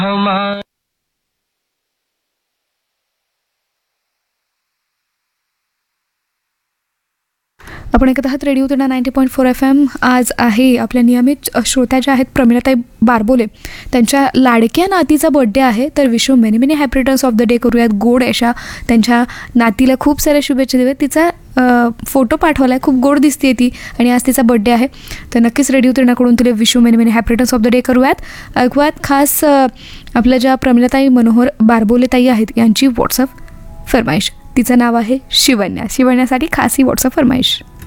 हमारे आपण ऐकत आहात रेडिओ तुडा 90.4 FM. आज आहे आपल्या नियमित श्रोत्या ज्या आहेत प्रमिलाताई बारबोले, त्यांच्या लाडक्या नातीचा बर्थडे आहे. तर wish many many happy returns of the day करूयात. गोड अशा त्यांच्या नातीला खूप साऱ्या शुभेच्छा देऊयात. तिचा फोटो पाठवला आहे, खूप गोड दिसते ती, आणि आज तिचा बर्थडे आहे. तर नक्कीच रेडिओ तुडाकडून तुला wish many many happy returns of the day करूयात. ऐकूयात खास आपल्या ज्या प्रमिलाताई मनोहर बारबोले ताई आहेत यांची व्हॉट्सअप फरमाईश. तिचं नाव आहे शिवन्या. शिवण्यासाठी खास ही व्हॉट्सअप फरमाईश.